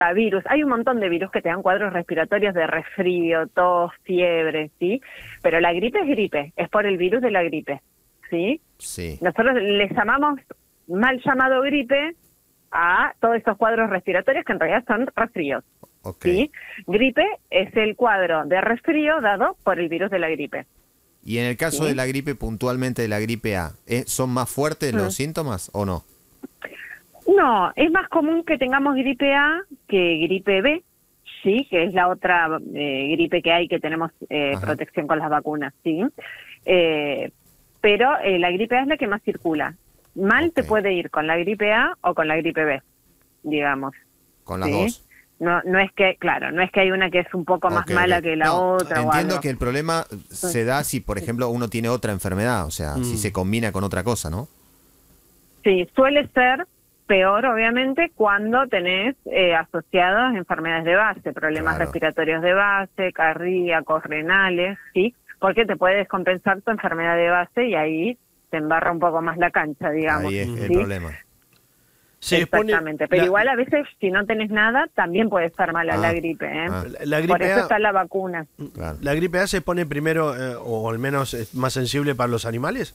virus. Hay un montón de virus que te dan cuadros respiratorios de resfrío, tos, fiebre, ¿sí? Pero la gripe es gripe, es por el virus de la gripe, ¿sí? Sí. Nosotros le llamamos mal llamado gripe a todos estos cuadros respiratorios que en realidad son resfríos, Ok. ¿sí? Gripe es el cuadro de resfrío dado por el virus de la gripe. Y en el caso Sí. de la gripe, puntualmente de la gripe A, ¿son más fuertes los síntomas o no? No, es más común que tengamos gripe A que gripe B, sí, que es la otra gripe que hay, que tenemos Ajá. protección con las vacunas, sí. Pero la gripe A es la que más circula. Mal te Ok. puede ir con la gripe A o con la gripe B, digamos. Con las ¿sí? dos. No es que, claro, no es que hay una que es un poco más Ok, mala ok. que la No, otra o entiendo algo. que el problema se da si, por ejemplo, uno tiene otra enfermedad, o sea, si se combina con otra cosa, ¿no? Sí, suele ser peor, obviamente, cuando tenés asociados enfermedades de base, problemas Claro. respiratorios de base, cardíacos, renales, ¿sí? Porque te puede descompensar tu enfermedad de base y ahí te embarra un poco más la cancha, digamos. Ahí es el ¿sí? problema. Se expone Exactamente, pero la- igual a veces si no tenés nada, también puede estar mala la gripe, ¿eh? ah. la Por gripe eso A, está la vacuna. Claro. ¿la gripe A se pone primero, o al menos es más sensible para los animales?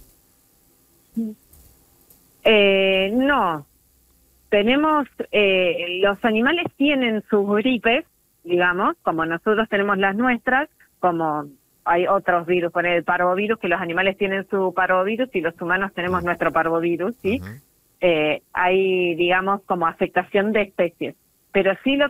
No, tenemos, los animales tienen sus gripes, digamos, como nosotros tenemos las nuestras, como hay otros virus, por el parvovirus, que los animales tienen su parvovirus y los humanos tenemos nuestro parvovirus, ¿sí? Ujú. Hay, digamos, como afectación de especies. Pero sí lo